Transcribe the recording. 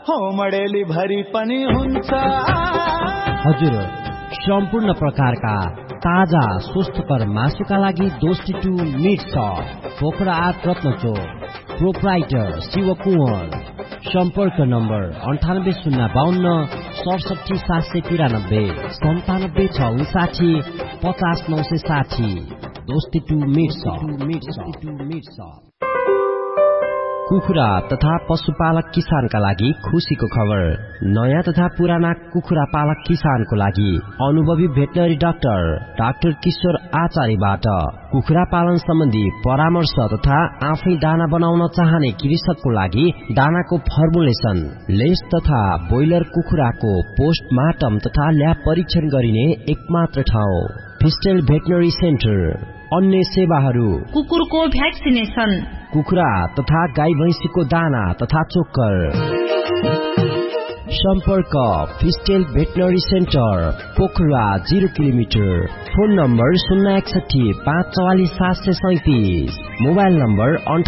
हो मडेली भरि पनि हुन्छ। हजुर, सम्पूर्ण प्रकारका ताजा स्वस्थकर मासुका लागि दोस्ती2 meet shop, Pokhara 8 रत्नचोक, proprietor Shiv Kunwar. सम्पर्क नम्बर 9805 67 793 97 659 50 960। दोस्ती2 meet shop. कुखुरा तथा पशुपालक किसानका लागि खुशीको खबर। नयाँ तथा पुराना कुखुरा पालक किसानको लागि अनुभवी भेटनरी डाक्टर किशोर आचार्यबाट कुखुरा पालन सम्बन्धी परामर्श तथा आफै दाना बनाउन चाहने कृषकको लागि दानाको फर्मुलेसन, लेस तथा बोइलर कुखुराको पोस्टमार्टम तथा ल्याब परीक्षण गरिने एकमात्र ठाउँ फिस्टेल भेटनरी सेन्टर। अन्य सेवाहरू: कुकुरको भ्याक्सिनेसन, कुखुरा तथा गाई भैँसीको दाना तथा चोक्कर। सम्पर्क फिस्टेल veterinary centre, Pokhara 0 kilometre. Phone number 061 544 737। Mobile number